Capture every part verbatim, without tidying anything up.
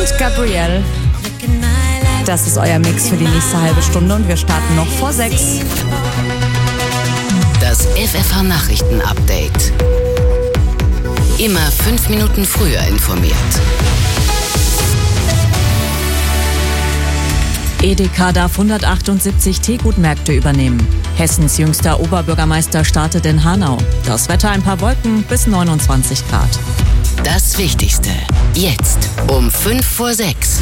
und Gabrielle. Das ist euer Mix für die nächste halbe Stunde und wir starten noch vor sechs. Das F F H-Nachrichten-Update. Immer fünf Minuten früher informiert. Edeka darf hundertachtundsiebzig Teegutmärkte übernehmen. Hessens jüngster Oberbürgermeister startet in Hanau. Das Wetter ein paar Wolken bis neunundzwanzig Grad. Das Wichtigste jetzt um fünf vor sechs.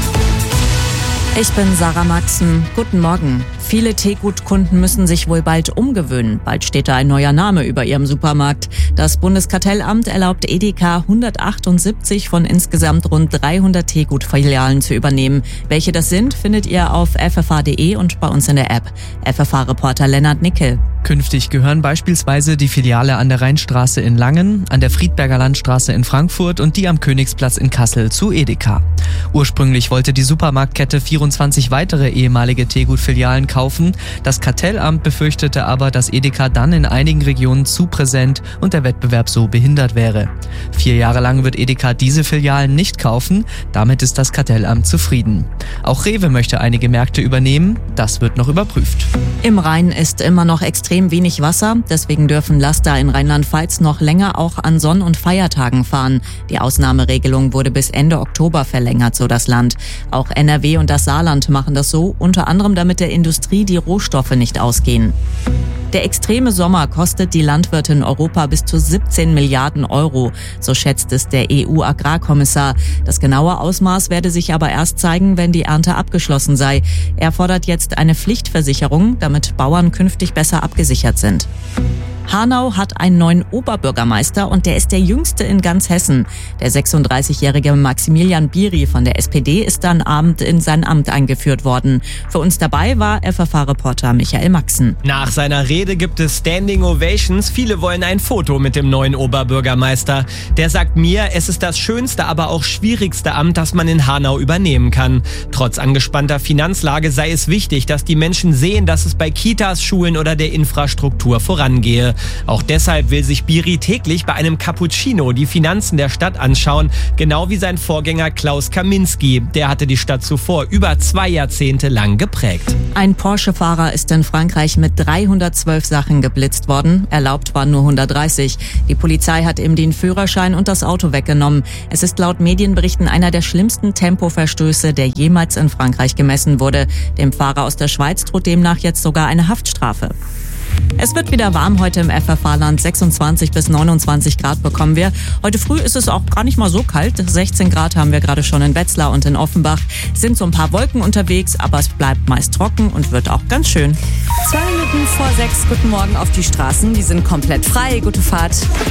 Ich bin Sarah Maxen. Guten Morgen. Viele Teegutkunden müssen sich wohl bald umgewöhnen. Bald steht da ein neuer Name über ihrem Supermarkt. Das Bundeskartellamt erlaubt Edeka hundertachtundsiebzig von insgesamt rund dreihundert Teegut-Filialen zu übernehmen. Welche das sind, findet ihr auf f f h punkt d e und bei uns in der App. F F H-Reporter Lennart Nickel. Künftig gehören beispielsweise die Filiale an der Rheinstraße in Langen, an der Friedberger Landstraße in Frankfurt und die am Königsplatz in Kassel zu Edeka. Ursprünglich wollte die Supermarktkette vierundzwanzig weitere ehemalige Teegut-Filialen kaufen. Das Kartellamt befürchtete aber, dass Edeka dann in einigen Regionen zu präsent und der Wettbewerb so behindert wäre. Vier Jahre lang wird Edeka diese Filialen nicht kaufen. Damit ist das Kartellamt zufrieden. Auch Rewe möchte einige Märkte übernehmen. Das wird noch überprüft. Im Rhein ist immer noch extrem wenig Wasser. Deswegen dürfen Laster in Rheinland-Pfalz noch länger auch an Sonn- und Feiertagen fahren. Die Ausnahmeregelung wurde bis Ende Oktober verlängert, so das Land. Auch N R W und das Saarland machen das so, unter anderem damit der Industrie die Rohstoffe nicht ausgehen. Der extreme Sommer kostet die Landwirte in Europa bis zu siebzehn Milliarden Euro. So schätzt es der E U-Agrarkommissar. Das genaue Ausmaß werde sich aber erst zeigen, wenn die Ernte abgeschlossen sei. Er fordert jetzt eine Pflichtversicherung, damit Bauern künftig besser abgesichert sind. Hanau hat einen neuen Oberbürgermeister und der ist der jüngste in ganz Hessen. Der sechsunddreißigjährige Maximilian Biri von der S P D ist dann Abend in sein Amt eingeführt worden. Für uns dabei war F F H-Reporter Michael Maxen. Nach seiner Rede gibt es Standing Ovations. Viele wollen ein Foto mit dem neuen Oberbürgermeister. Der sagt mir, es ist das schönste, aber auch schwierigste Amt, das man in Hanau übernehmen kann. Trotz angespannter Finanzlage sei es wichtig, dass die Menschen sehen, dass es bei Kitas, Schulen oder der Infrastruktur vorangehe. Auch deshalb will sich Biri täglich bei einem Cappuccino die Finanzen der Stadt anschauen, genau wie sein Vorgänger Klaus Kaminski. Der hatte die Stadt zuvor über zwei Jahrzehnte lang geprägt. Ein Porsche-Fahrer ist in Frankreich mit dreihundertzwölf Sachen geblitzt worden. Erlaubt waren nur hundertdreißig. Die Polizei hat ihm den Führerschein und das Auto weggenommen. Es ist laut Medienberichten einer der schlimmsten Tempoverstöße, der jemals in Frankreich gemessen wurde. Dem Fahrer aus der Schweiz droht demnach jetzt sogar eine Haftstrafe. Es wird wieder warm heute im F F H-Land. sechsundzwanzig bis neunundzwanzig Grad bekommen wir. Heute früh ist es auch gar nicht mal so kalt. sechzehn Grad haben wir gerade schon in Wetzlar und in Offenbach. Es sind so ein paar Wolken unterwegs, aber es bleibt meist trocken und wird auch ganz schön. Zwei Minuten vor sechs. Guten Morgen auf die Straßen. Die sind komplett frei. Gute Fahrt.